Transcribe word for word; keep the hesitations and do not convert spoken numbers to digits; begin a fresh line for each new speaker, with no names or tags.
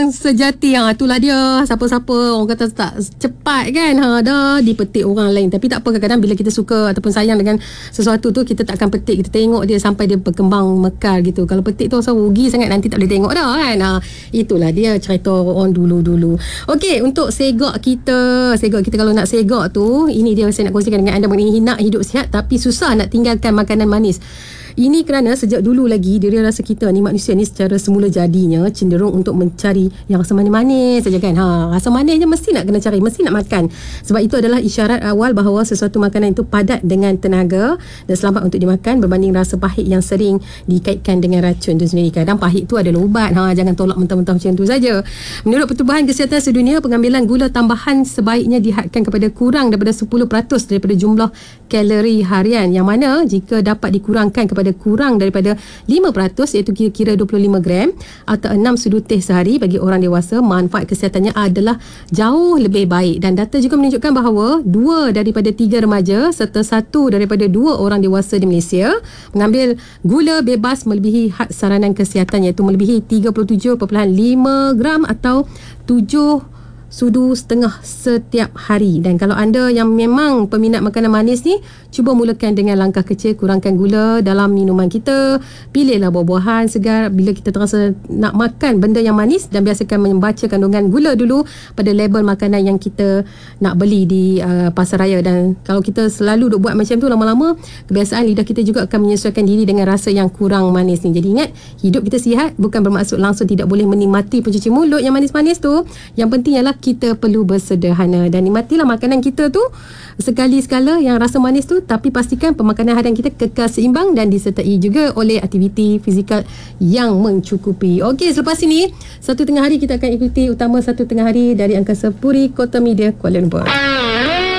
yang sejati. Ha, itulah dia. Siapa-siapa orang kata tak cepat kan, ha, dah dipetik orang lain. Tapi tak apa, kadang-kadang bila kita suka ataupun sayang dengan sesuatu tu, kita tak akan petik, kita tengok dia sampai dia berkembang mekar gitu. Kalau petik tu rasa rugi sangat, nanti tak boleh tengok dah kan. Ha, itulah dia cerita orang dulu-dulu. Okey, untuk segak kita, segak kita kalau nak segak tu, ini dia saya nak kongsikan dengan anda mengenai nak hidup sihat tapi susah nak tinggalkan makanan manis. Ini kerana sejak dulu lagi diri rasa kita ni, manusia ni secara semula jadinya cenderung untuk mencari yang rasa manis-manis saja kan. Ha, rasa manis je mesti nak kena cari, mesti nak makan. Sebab itu adalah isyarat awal bahawa sesuatu makanan itu padat dengan tenaga dan selamat untuk dimakan berbanding rasa pahit yang sering dikaitkan dengan racun itu sendiri. Kadang pahit tu adalah ubat. Ha, jangan tolak mentah-mentah macam tu saja. Menurut Pertubuhan Kesihatan Sedunia, pengambilan gula tambahan sebaiknya dihadkan kepada kurang daripada sepuluh peratus daripada jumlah kalori harian, yang mana jika dapat dikurangkan kepada kurang daripada lima peratus, iaitu kira-kira dua puluh lima gram atau enam sudu teh sehari bagi orang dewasa, manfaat kesihatannya adalah jauh lebih baik. Dan data juga menunjukkan bahawa dua daripada tiga remaja serta satu daripada dua orang dewasa di Malaysia mengambil gula bebas melebihi had saranan kesihatan, iaitu melebihi tiga puluh tujuh perpuluhan lima gram atau tujuh sudu setengah setiap hari. Dan kalau anda yang memang peminat makanan manis ni, cuba mulakan dengan langkah kecil, kurangkan gula dalam minuman kita, pilihlah buah-buahan segar bila kita terasa nak makan benda yang manis, dan biasakan membaca kandungan gula dulu pada label makanan yang kita nak beli di uh, pasar raya. Dan kalau kita selalu duk buat macam tu, lama-lama kebiasaan lidah kita juga akan menyesuaikan diri dengan rasa yang kurang manis ni. Jadi ingat, hidup kita sihat bukan bermaksud langsung tidak boleh menikmati pencuci mulut yang manis-manis tu. Yang penting ialah kita perlu bersederhana dan nikmatilah makanan kita tu sekali sekala yang rasa manis tu, tapi pastikan pemakanan harian kita kekal seimbang dan disertai juga oleh aktiviti fizikal yang mencukupi. Okey, selepas ini satu tengah hari kita akan ikuti utama satu tengah hari dari Angkasa Puri Kota Media Kuala Lumpur.